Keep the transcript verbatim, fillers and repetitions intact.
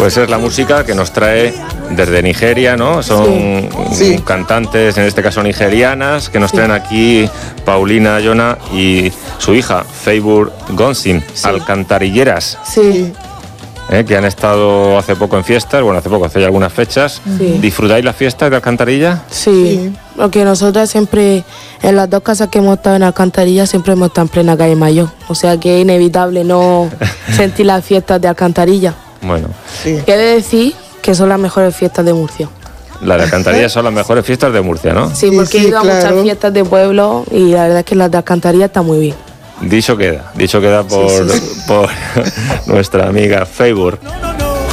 Pues es la música que nos trae desde Nigeria, ¿no? Son sí. cantantes, en este caso nigerianas, que nos traen aquí Paulina Ayona y su hija, Favour Gonsim, sí. alcantarilleras. Sí. ¿Eh? Que han estado hace poco en fiestas, bueno, hace poco, hace ya algunas fechas. Sí. ¿Disfrutáis las fiestas de Alcantarilla? Sí, sí, porque nosotras siempre, en las dos casas que hemos estado en Alcantarilla, siempre hemos estado en plena calle Mayor. O sea que es inevitable no sentir las fiestas de Alcantarilla. Bueno. Sí. Quiere decir que son las mejores fiestas de Murcia. Las de Alcantarilla son las mejores fiestas de Murcia, ¿no? Sí, porque sí, sí, he ido claro. a muchas fiestas de pueblo y la verdad es que las de Alcantarilla están muy bien. Dicho queda, dicho queda por, sí, sí, sí. por nuestra amiga Favour.